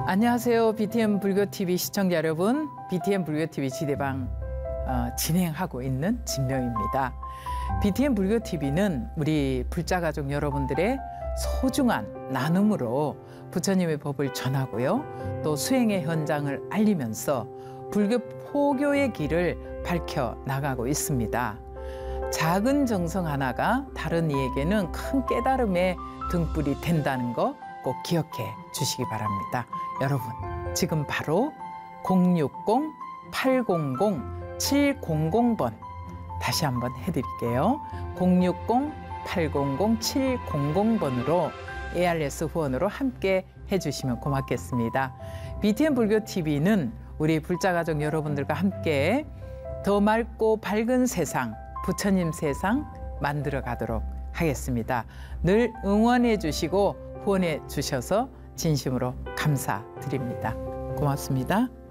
안녕하세요. BTN 불교TV 시청자 여러분. BTN 불교TV 지대방 진행하고 있는 진명입니다. BTN 불교TV는 우리 불자가족 여러분들의 소중한 나눔으로 부처님의 법을 전하고요. 또 수행의 현장을 알리면서 불교 포교의 길을 밝혀 나가고 있습니다. 작은 정성 하나가 다른 이에게는 큰 깨달음의 등불이 된다는 거 꼭 기억해 주시기 바랍니다. 여러분, 지금 바로 060-800-700번 다시 한번 해드릴게요. 060-800-700번으로 ARS 후원으로 함께 해주시면 고맙겠습니다. BTN 불교TV는 우리 불자가족 여러분들과 함께 더 맑고 밝은 세상, 부처님 세상 만들어 가도록 하겠습니다. 늘 응원해 주시고 후원해 주셔서 진심으로 감사드립니다. 고맙습니다.